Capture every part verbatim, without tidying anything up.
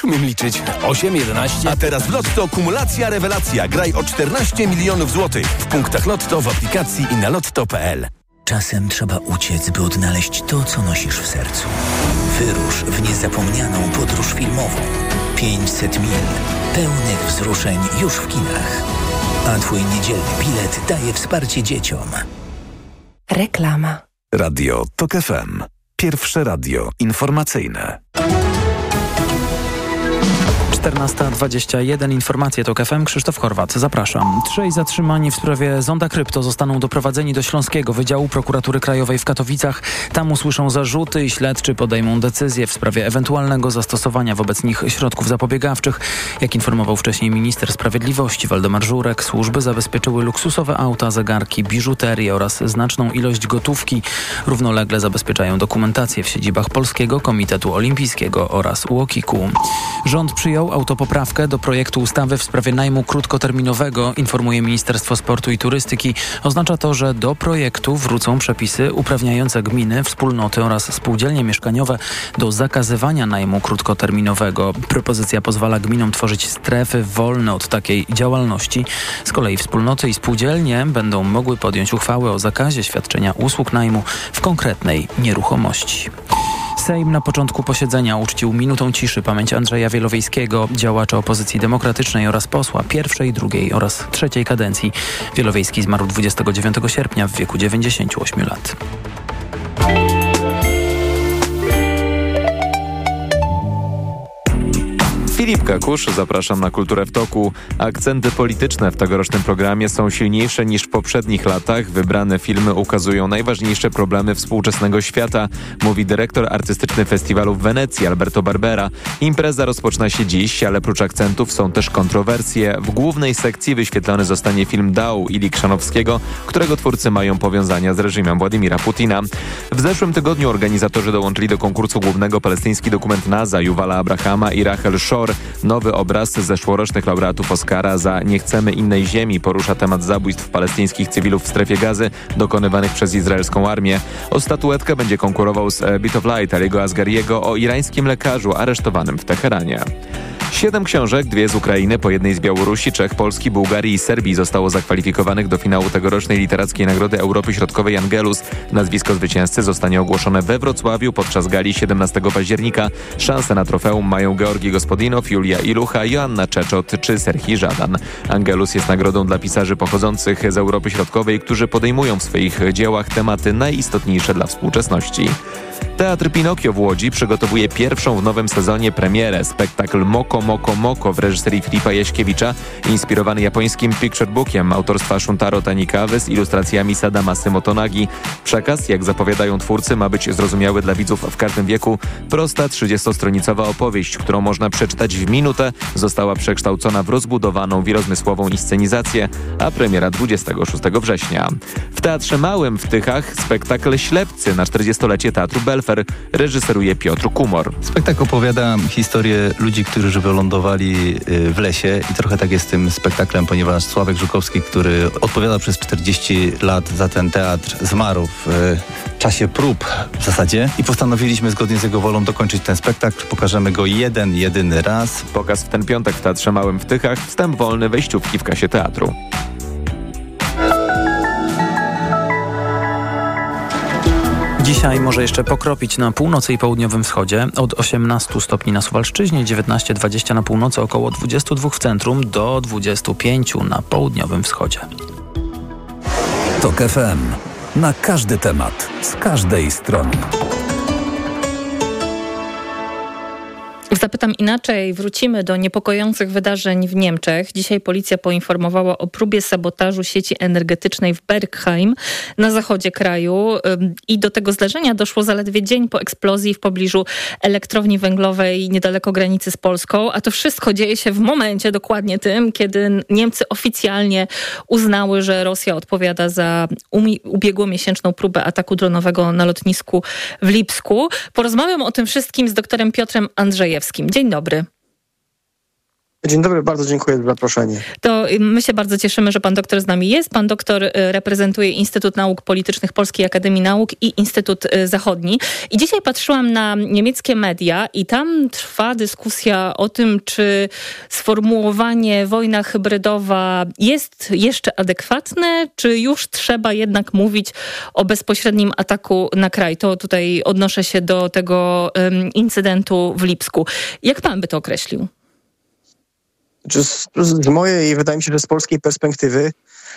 Umiem liczyć. osiem, jedenaście. A teraz w Lotto kumulacja rewelacja. Graj o czternaście milionów złotych. W punktach Lotto, w aplikacji i na lotto kropka p l. Czasem trzeba uciec, by odnaleźć to, co nosisz w sercu. Wyrusz w niezapomnianą podróż filmową. pięćset mil pełnych wzruszeń już w kinach. A twój niedzielny bilet daje wsparcie dzieciom. Reklama. Radio Tok F M. Pierwsze radio informacyjne. czternasta dwadzieścia jeden. Informacje Tok F M. Krzysztof Horwat. Zapraszam. Trzej zatrzymani w sprawie Zonda Krypto zostaną doprowadzeni do Śląskiego Wydziału Prokuratury Krajowej w Katowicach. Tam usłyszą zarzuty i śledczy podejmą decyzję w sprawie ewentualnego zastosowania wobec nich środków zapobiegawczych. Jak informował wcześniej minister sprawiedliwości Waldemar Żurek, służby zabezpieczyły luksusowe auta, zegarki, biżuterię oraz znaczną ilość gotówki. Równolegle zabezpieczają dokumentację w siedzibach Polskiego Komitetu Olimpijskiego oraz U O K I K u. Rząd przyjął autopoprawkę do projektu ustawy w sprawie najmu krótkoterminowego, informuje Ministerstwo Sportu i Turystyki. Oznacza to, że do projektu wrócą przepisy uprawniające gminy, wspólnoty oraz spółdzielnie mieszkaniowe do zakazywania najmu krótkoterminowego. Propozycja pozwala gminom tworzyć strefy wolne od takiej działalności. Z kolei wspólnoty i spółdzielnie będą mogły podjąć uchwałę o zakazie świadczenia usług najmu w konkretnej nieruchomości. Sejm na początku posiedzenia uczcił minutą ciszy pamięć Andrzeja Wielowiejskiego, działacza opozycji demokratycznej oraz posła pierwszej, drugiej oraz trzeciej kadencji. Wielowiejski zmarł dwudziestego dziewiątego sierpnia w wieku dziewięćdziesięciu ośmiu lat. Filip Kakusz, zapraszam na Kulturę w toku. Akcenty polityczne w tegorocznym programie są silniejsze niż w poprzednich latach. Wybrane filmy ukazują najważniejsze problemy współczesnego świata, mówi dyrektor artystyczny festiwalu w Wenecji Alberto Barbera. Impreza rozpoczyna się dziś, ale prócz akcentów są też kontrowersje. W głównej sekcji wyświetlony zostanie film Dał Ili Krzanowskiego, którego twórcy mają powiązania z reżimem Władimira Putina. W zeszłym tygodniu organizatorzy dołączyli do konkursu głównego palestyński dokument Naza Yuvala Abrahama i Rachel Shor. Nowy obraz z zeszłorocznych laureatów Oscara za Nie chcemy innej ziemi porusza temat zabójstw palestyńskich cywilów w strefie Gazy dokonywanych przez izraelską armię. O statuetkę będzie konkurował z Bit of Light Aliego Asgariego o irańskim lekarzu aresztowanym w Teheranie. Siedem książek, dwie z Ukrainy, po jednej z Białorusi, Czech, Polski, Bułgarii i Serbii zostało zakwalifikowanych do finału tegorocznej literackiej Nagrody Europy Środkowej Angelus. Nazwisko zwycięzcy zostanie ogłoszone we Wrocławiu podczas gali siedemnastego października. Szanse na trofeum mają Georgi Gospodinow, Julia Ilucha, Joanna Czeczot czy Serhii Żadan. Angelus jest nagrodą dla pisarzy pochodzących z Europy Środkowej, którzy podejmują w swoich dziełach tematy najistotniejsze dla współczesności. Teatr Pinokio w Łodzi przygotowuje pierwszą w nowym sezonie premierę. Spektakl Moko Moko Moko w reżyserii Filipa Jaśkiewicza, inspirowany japońskim picture bookiem autorstwa Shuntaro Tanikawy z ilustracjami Sadamasy Motonagi. Przekaz, jak zapowiadają twórcy, ma być zrozumiały dla widzów w każdym wieku. Prosta, trzydziestostronicowa opowieść, którą można przeczytać w minutę, została przekształcona w rozbudowaną, wielozmysłową inscenizację, a premiera dwudziestego szóstego września. W Teatrze Małym w Tychach spektakl Ślepcy na czterdziestolecie Teatru Belfer reżyseruje Piotr Kumor. Spektakl opowiada historię ludzi, którzy wylądowali w lesie i trochę tak jest z tym spektaklem, ponieważ Sławek Żukowski, który odpowiadał przez czterdzieści lat za ten teatr, zmarł w czasie prób w zasadzie i postanowiliśmy zgodnie z jego wolą dokończyć ten spektakl. Pokażemy go jeden, jedyny raz. Pokaz w ten piątek w Teatrze Małym w Tychach, wstęp wolny, wejściówki w kasie teatru. Dzisiaj może jeszcze pokropić na północy i południowym wschodzie. Od osiemnastu stopni na Suwalszczyźnie, dziewiętnaście dwadzieścia na północy, około dwudziestu dwóch w centrum, do dwudziestu pięciu na południowym wschodzie. Tok F M. Na każdy temat, z każdej strony. Zapytam inaczej, wrócimy do niepokojących wydarzeń w Niemczech. Dzisiaj policja poinformowała o próbie sabotażu sieci energetycznej w Bergheim na zachodzie kraju i do tego zdarzenia doszło zaledwie dzień po eksplozji w pobliżu elektrowni węglowej niedaleko granicy z Polską, a to wszystko dzieje się w momencie dokładnie tym, kiedy Niemcy oficjalnie uznały, że Rosja odpowiada za umi- ubiegłomiesięczną próbę ataku dronowego na lotnisku w Lipsku. Porozmawiam o tym wszystkim z doktorem Piotrem Andrzejewskim. Dzień dobry. Dzień dobry, bardzo dziękuję za zaproszenie. To my się bardzo cieszymy, że pan doktor z nami jest. Pan doktor reprezentuje Instytut Nauk Politycznych Polskiej Akademii Nauk i Instytut Zachodni. I dzisiaj patrzyłam na niemieckie media i tam trwa dyskusja o tym, czy sformułowanie wojna hybrydowa jest jeszcze adekwatne, czy już trzeba jednak mówić o bezpośrednim ataku na kraj. To tutaj odnoszę się do tego um, incydentu w Lipsku. Jak pan by to określił? Z, z mojej, wydaje mi się, że z polskiej perspektywy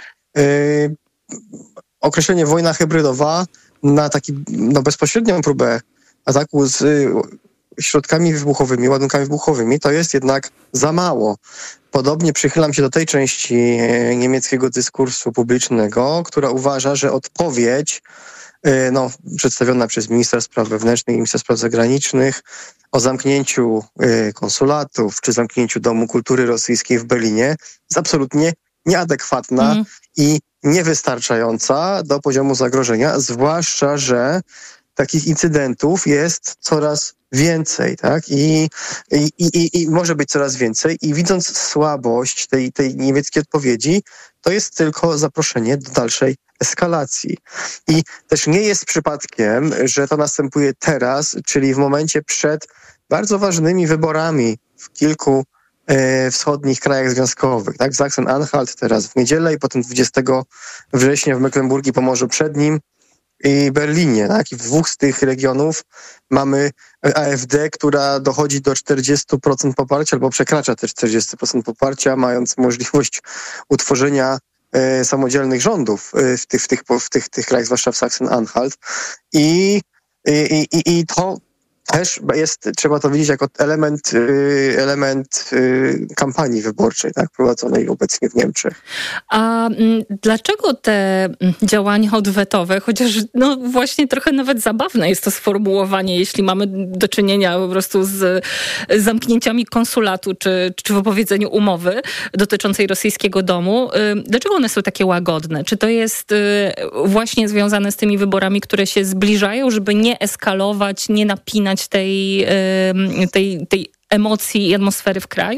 yy, określenie wojna hybrydowa na taki, no, bezpośrednią próbę ataku z y, środkami wybuchowymi, ładunkami wybuchowymi, to jest jednak za mało. Podobnie przychylam się do tej części y, niemieckiego dyskursu publicznego, która uważa, że odpowiedź y, no, przedstawiona przez ministra spraw wewnętrznych i ministra spraw zagranicznych o zamknięciu y, konsulatów czy zamknięciu Domu Kultury Rosyjskiej w Berlinie jest absolutnie nieadekwatna mm. i niewystarczająca do poziomu zagrożenia, zwłaszcza, że takich incydentów jest coraz więcej, tak? I, i, i, i może być coraz więcej. I widząc słabość tej, tej niemieckiej odpowiedzi, to jest tylko zaproszenie do dalszej eskalacji. I też nie jest przypadkiem, że to następuje teraz, czyli w momencie przed bardzo ważnymi wyborami w kilku e, wschodnich krajach związkowych, tak? Sachsen-Anhalt teraz w niedzielę i potem dwudziestego września w Mecklenburgii, Pomorzu Przednim i Berlinie, tak? I w dwóch z tych regionów mamy AfD, która dochodzi do czterdzieści procent poparcia albo przekracza te czterdzieści procent poparcia, mając możliwość utworzenia e, samodzielnych rządów e, w, tych, w, tych, w tych, tych krajach, zwłaszcza w Sachsen-Anhalt. I, i, i, i to też jest, trzeba to widzieć jako element, element kampanii wyborczej, tak, prowadzonej obecnie w Niemczech. A dlaczego te działania odwetowe, chociaż no właśnie trochę nawet zabawne jest to sformułowanie, jeśli mamy do czynienia po prostu z zamknięciami konsulatu czy, czy wypowiedzeniu umowy dotyczącej rosyjskiego domu, dlaczego one są takie łagodne? Czy to jest właśnie związane z tymi wyborami, które się zbliżają, żeby nie eskalować, nie napinać tej, tej, tej emocji i atmosfery w kraju?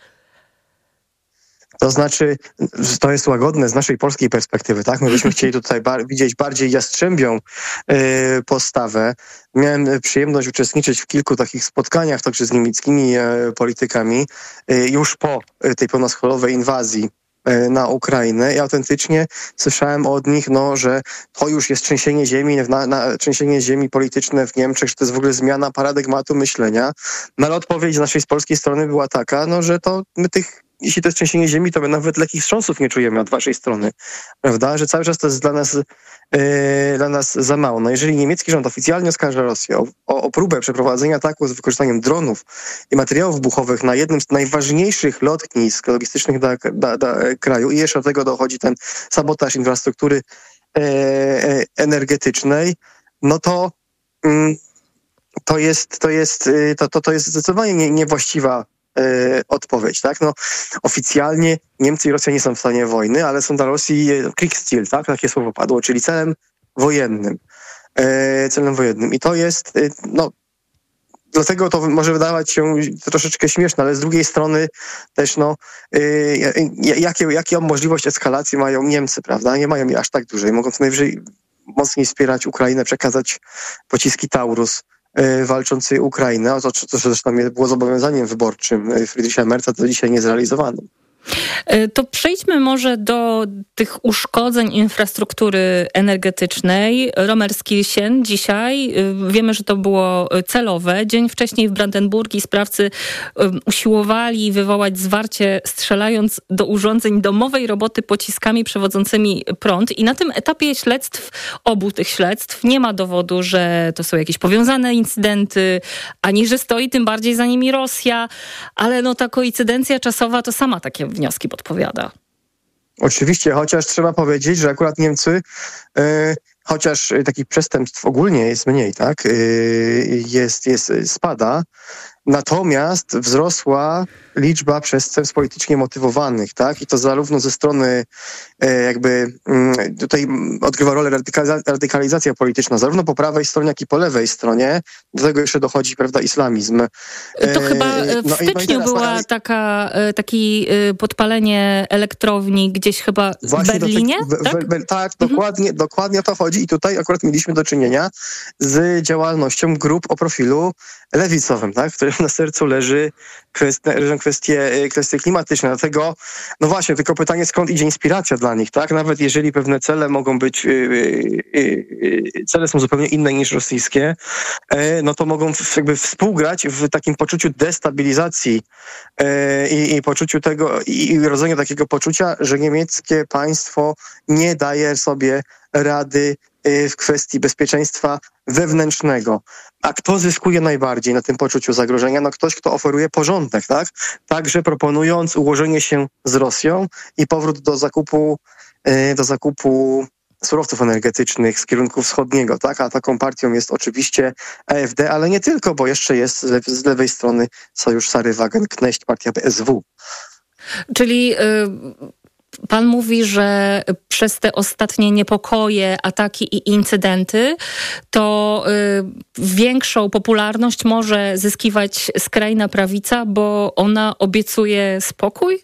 To znaczy, to jest łagodne z naszej polskiej perspektywy, tak? My byśmy chcieli tutaj bar- widzieć bardziej jastrzębią yy, postawę. Miałem przyjemność uczestniczyć w kilku takich spotkaniach, także z niemieckimi yy, politykami, yy, już po yy, tej pełnoskalowej inwazji na Ukrainę i autentycznie słyszałem od nich, no, że to już jest trzęsienie ziemi, na, na, trzęsienie ziemi polityczne w Niemczech, że to jest w ogóle zmiana paradygmatu myślenia. No ale odpowiedź z naszej z polskiej strony była taka, no, że to my tych, jeśli to jest trzęsienie ziemi, to my nawet lekkich wstrząsów nie czujemy od waszej strony, prawda? Że cały czas to jest dla nas, yy, dla nas za mało. No jeżeli niemiecki rząd oficjalnie oskarża Rosję o, o, o próbę przeprowadzenia ataku z wykorzystaniem dronów i materiałów wybuchowych na jednym z najważniejszych lotnisk logistycznych dla, dla, dla kraju i jeszcze do tego dochodzi ten sabotaż infrastruktury yy, energetycznej, no to yy, to jest, to jest, yy, to, to, to jest zdecydowanie nie, niewłaściwa odpowiedź, tak? No, oficjalnie Niemcy i Rosja nie są w stanie wojny, ale są dla Rosji Kriegsziel, tak? Takie słowo padło, czyli celem wojennym. E, celem wojennym. I to jest, e, no, dlatego to może wydawać się troszeczkę śmieszne, ale z drugiej strony też, no, e, jakie, jaką możliwość eskalacji mają Niemcy, prawda? Nie mają jej aż tak dużej. Mogą co najwyżej mocniej wspierać Ukrainę, przekazać pociski Taurus walczącej Ukrainy, to, to zresztą było zobowiązaniem wyborczym Friedricha Merza, to dzisiaj niezrealizowanym. To przejdźmy może do tych uszkodzeń infrastruktury energetycznej. Romerskirchen dzisiaj, wiemy, że to było celowe. Dzień wcześniej w Brandenburgii sprawcy usiłowali wywołać zwarcie, strzelając do urządzeń domowej roboty pociskami przewodzącymi prąd. I na tym etapie śledztw, obu tych śledztw, nie ma dowodu, że to są jakieś powiązane incydenty, ani że stoi tym bardziej za nimi Rosja, ale no ta koincydencja czasowa to sama takie wnioski podpowiada. Oczywiście, chociaż trzeba powiedzieć, że akurat Niemcy, yy, chociaż takich przestępstw ogólnie jest mniej, tak, yy, jest, jest, spada, Natomiast wzrosła liczba przestępstw politycznie motywowanych, tak? I to zarówno ze strony e, jakby m, tutaj odgrywa rolę radykalizacja, radykalizacja polityczna, zarówno po prawej stronie, jak i po lewej stronie. Do tego jeszcze dochodzi, prawda, islamizm. E, to chyba w no styczniu no była na... taka, taki podpalenie elektrowni gdzieś chyba Właśnie w Berlinie? Do te, w, tak, w, w, tak mhm. dokładnie, dokładnie o to chodzi i tutaj akurat mieliśmy do czynienia z działalnością grup o profilu lewicowym, tak, w którym na sercu leży kwestie, leżą kwestie, kwestie klimatyczne. Dlatego, no właśnie, tylko pytanie, skąd idzie inspiracja dla nich, tak? Nawet jeżeli pewne cele mogą być, yy, yy, yy, cele są zupełnie inne niż rosyjskie, yy, no to mogą w, jakby współgrać w takim poczuciu destabilizacji yy, i, i poczuciu tego, i, i rodzeniu takiego poczucia, że niemieckie państwo nie daje sobie rady w kwestii bezpieczeństwa wewnętrznego. A kto zyskuje najbardziej na tym poczuciu zagrożenia? No ktoś, kto oferuje porządek, tak? Także proponując ułożenie się z Rosją i powrót do zakupu, do zakupu surowców energetycznych z kierunku wschodniego, tak? A taką partią jest oczywiście A F D, ale nie tylko, bo jeszcze jest z, lew- z lewej strony Sojusz Sary Wagenknecht, partia B S W. Czyli... Y- Pan mówi, że przez te ostatnie niepokoje, ataki i incydenty, to y, większą popularność może zyskiwać skrajna prawica, bo ona obiecuje spokój?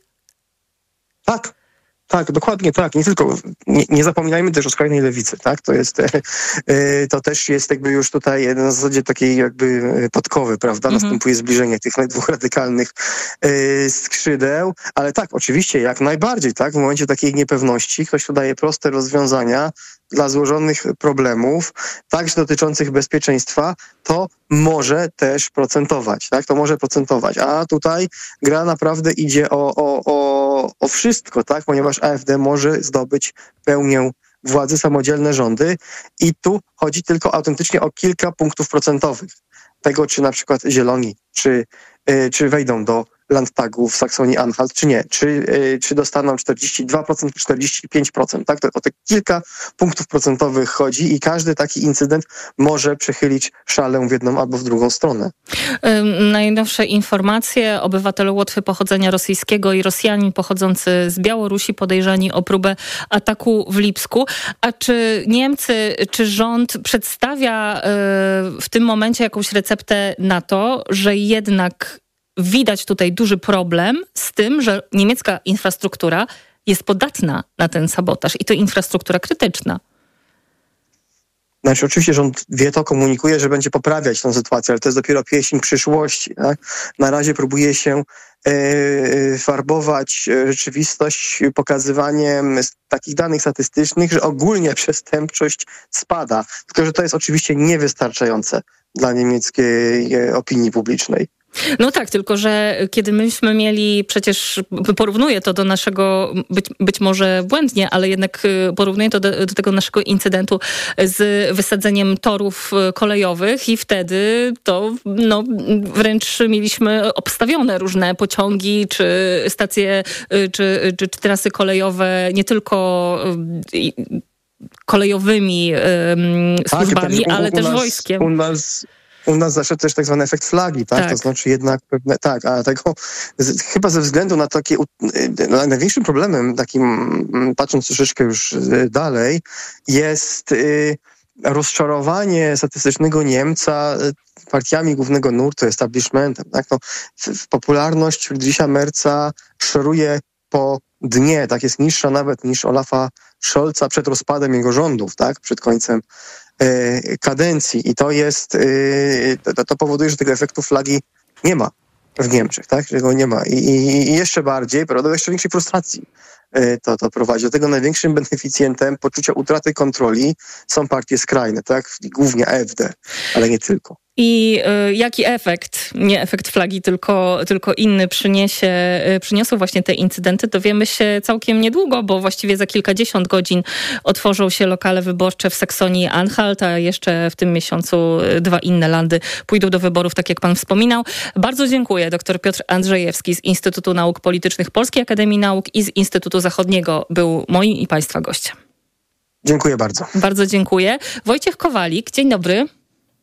Tak. Tak, dokładnie tak. Nie tylko, nie, nie zapominajmy też o skrajnej lewicy, tak? To jest, e, e, to też jest jakby już tutaj na zasadzie takiej jakby podkowy, prawda? Mhm. Następuje zbliżenie tych dwóch radykalnych e, skrzydeł, ale tak, oczywiście, jak najbardziej, tak? W momencie takiej niepewności ktoś tu daje proste rozwiązania dla złożonych problemów, także dotyczących bezpieczeństwa, to może też procentować, tak? To może procentować. A tutaj gra naprawdę idzie o, o, o, o wszystko, tak? Ponieważ A F D może zdobyć pełnię władzy, samodzielne rządy i tu chodzi tylko autentycznie o kilka punktów procentowych. Tego, czy na przykład Zieloni, czy, yy, czy wejdą do Landtagu w Saksonii-Anhalt, czy nie. Czy, yy, czy dostaną czterdzieści dwa procent, czterdzieści pięć procent. Tak? To o te kilka punktów procentowych chodzi i każdy taki incydent może przechylić szalę w jedną albo w drugą stronę. Ym, najnowsze informacje. Obywatel Łotwy pochodzenia rosyjskiego i Rosjanin pochodzący z Białorusi podejrzani o próbę ataku w Lipsku. A czy Niemcy, czy rząd przedstawia yy, w tym momencie jakąś receptę na to, że jednak widać tutaj duży problem z tym, że niemiecka infrastruktura jest podatna na ten sabotaż i to infrastruktura krytyczna? Znaczy oczywiście rząd wie to, komunikuje, że będzie poprawiać tę sytuację, ale to jest dopiero pieśń przyszłości. Tak? Na razie próbuje się e, farbować rzeczywistość pokazywaniem takich danych statystycznych, że ogólnie przestępczość spada. Tylko że to jest oczywiście niewystarczające dla niemieckiej opinii publicznej. No tak, tylko że kiedy myśmy mieli, przecież porównuję to do naszego, być, być może błędnie, ale jednak porównuję to do, do tego naszego incydentu z wysadzeniem torów kolejowych i wtedy to no, wręcz mieliśmy obstawione różne pociągi, czy stacje, czy, czy, czy trasy kolejowe, nie tylko kolejowymi um, służbami, tak, ale też nas, wojskiem. U nas... U nas zaszedł też tak zwany efekt flagi, tak? tak? To znaczy jednak pewne, tak, a tego z, chyba ze względu na takie, no, największym problemem takim, patrząc troszeczkę już dalej, jest y, rozczarowanie statystycznego Niemca partiami głównego nurtu, establishmentem, tak? No, w, w popularność Friedricha Merza szoruje po dnie, tak? Jest niższa nawet niż Olafa Scholza przed rozpadem jego rządów, tak? Przed końcem kadencji i to jest, to, to powoduje, że tego efektu flagi nie ma w Niemczech, tak? Że go nie ma. I, i jeszcze bardziej, prawda, do jeszcze większej frustracji to, to prowadzi. Do tego największym beneficjentem poczucia utraty kontroli są partie skrajne, tak? Głównie A F D, ale nie tylko. I y, jaki efekt, nie efekt flagi, tylko, tylko inny przyniesie, y, przyniosą właśnie te incydenty, dowiemy się całkiem niedługo, bo właściwie za kilkadziesiąt godzin otworzą się lokale wyborcze w Saksonii-Anhalt, a jeszcze w tym miesiącu dwa inne landy pójdą do wyborów, tak jak pan wspominał. Bardzo dziękuję. Dr Piotr Andrzejewski z Instytutu Nauk Politycznych Polskiej Akademii Nauk i z Instytutu Zachodniego był moim i państwa gościem. Dziękuję bardzo. Bardzo dziękuję. Wojciech Kowalik, dzień dobry.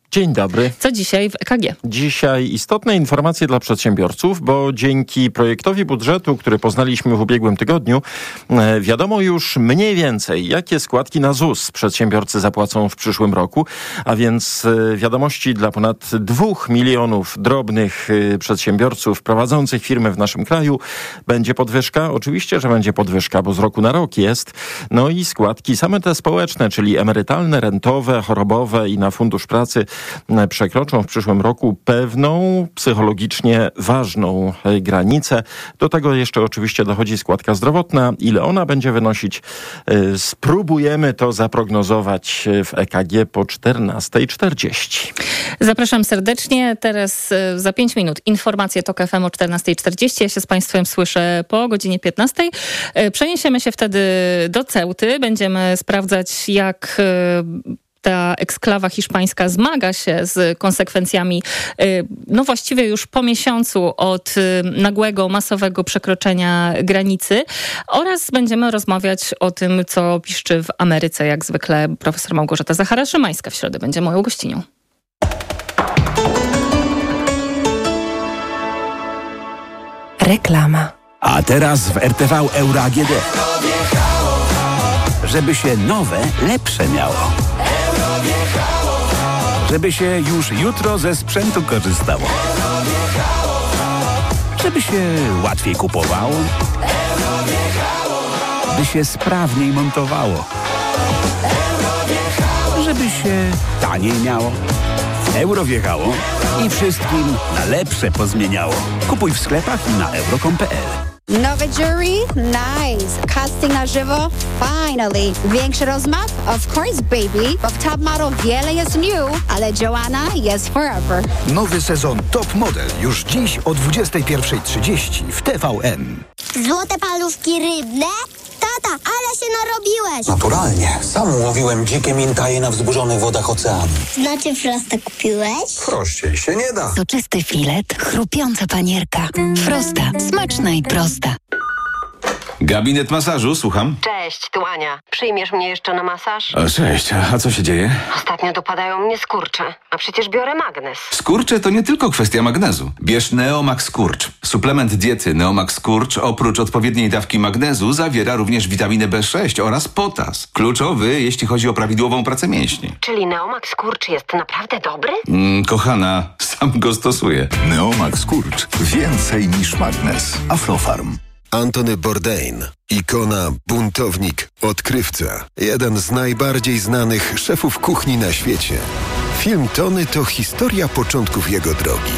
Dzień dobry. Co dzisiaj w E K G? Dzisiaj istotne informacje dla przedsiębiorców, bo dzięki projektowi budżetu, który poznaliśmy w ubiegłym tygodniu, wiadomo już mniej więcej, jakie składki na Z U S przedsiębiorcy zapłacą w przyszłym roku, a więc wiadomości dla ponad dwóch milionów drobnych przedsiębiorców prowadzących firmy w naszym kraju. Będzie podwyżka? Oczywiście, że będzie podwyżka, bo z roku na rok jest. No i składki same te społeczne, czyli emerytalne, rentowe, chorobowe i na Fundusz Pracy przekroczą w przyszłym roku pewną psychologicznie ważną granicę. Do tego jeszcze oczywiście dochodzi składka zdrowotna. Ile ona będzie wynosić? Spróbujemy to zaprognozować w E K G po czternasta czterdzieści. Zapraszam serdecznie. Teraz za pięć minut informacje TOK F M o czternasta czterdzieści. Ja się z Państwem słyszę po godzinie piętnastej. Przeniesiemy się wtedy do Ceuty. Będziemy sprawdzać, jak ta eksklawa hiszpańska zmaga się z konsekwencjami, no właściwie już po miesiącu od nagłego, masowego przekroczenia granicy, oraz będziemy rozmawiać o tym, co piszczy w Ameryce. Jak zwykle profesor Małgorzata Zachara-Szymańska w środę będzie moją gościnią. Reklama. A teraz w R T V Euro A G D. Żeby się nowe, lepsze miało. Żeby się już jutro ze sprzętu korzystało. Żeby się łatwiej kupowało. By się sprawniej montowało. Żeby się taniej miało. Euro wjechało i wszystkim na lepsze pozmieniało. Kupuj w sklepach i na euro kropka com kropka p l. Nowe jury? Nice. Casting na żywo? Finally. Większy rozmach? Of course, baby. Bo w Top Model wiele jest new, ale Joanna jest forever. Nowy sezon Top Model już dziś o dwudziestej pierwszej trzydzieści w T V N. Złote parówki rybne? Tata, ale się narobiłeś. Naturalnie. Sam łowiłem dzikie minkaje na wzburzonych wodach oceanu. Znaczy Frosta kupiłeś? Prościej się nie da. Soczysty filet, chrupiąca panierka. Frosta. Smaczna i prosta. Gabinet masażu, słucham. Cześć, tu Ania. Przyjmiesz mnie jeszcze na masaż? O, cześć, a co się dzieje? Ostatnio dopadają mnie skurcze, a przecież biorę magnez. Skurcze to nie tylko kwestia magnezu. Bierz Neomax Skurcz. Suplement diety Neomax Skurcz oprócz odpowiedniej dawki magnezu zawiera również witaminę B sześć oraz potas. Kluczowy, jeśli chodzi o prawidłową pracę mięśni. Czyli Neomax Skurcz jest naprawdę dobry? Mm, kochana, sam go stosuję. Neomax Skurcz. Więcej niż magnez. Aflofarm. Antony Bourdain, ikona, buntownik, odkrywca. Jeden z najbardziej znanych szefów kuchni na świecie. Film Tony to historia początków jego drogi.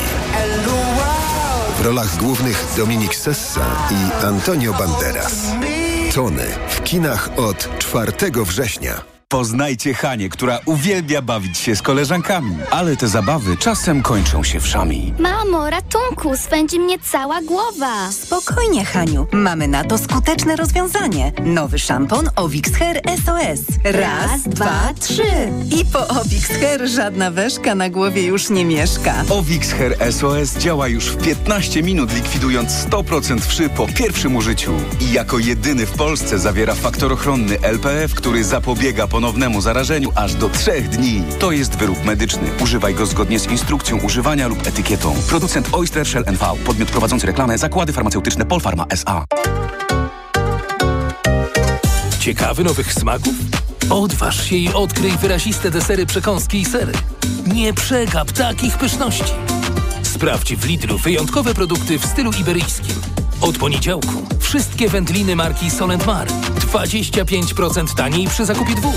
W rolach głównych Dominik Sessa i Antonio Banderas. Tony w kinach od czwartego września. Poznajcie Hanię, która uwielbia bawić się z koleżankami, ale te zabawy czasem kończą się wszami. Mamo, ratunku, swędzi mnie cała głowa. Spokojnie, Haniu, mamy na to skuteczne rozwiązanie. Nowy szampon Ovix Hair S O S. Raz, dwa, trzy. I po Ovix Hair żadna weszka na głowie już nie mieszka. Ovix Hair S O S działa już w piętnaście minut, likwidując sto procent wszy po pierwszym użyciu. I jako jedyny w Polsce zawiera faktor ochronny L P F, który zapobiega ponownemu zarażeniu aż do trzech dni. To jest wyrób medyczny. Używaj go zgodnie z instrukcją używania lub etykietą. Producent Oyster Shell N V. Podmiot prowadzący reklamę. Zakłady farmaceutyczne Polpharma S A. Ciekawy nowych smaków? Odważ się i odkryj wyraziste desery, przekąski i sery. Nie przegap takich pyszności. Sprawdź w Lidlu wyjątkowe produkty w stylu iberyjskim. Od poniedziałku wszystkie wędliny marki Solent Mar dwadzieścia pięć procent taniej przy zakupie dwóch.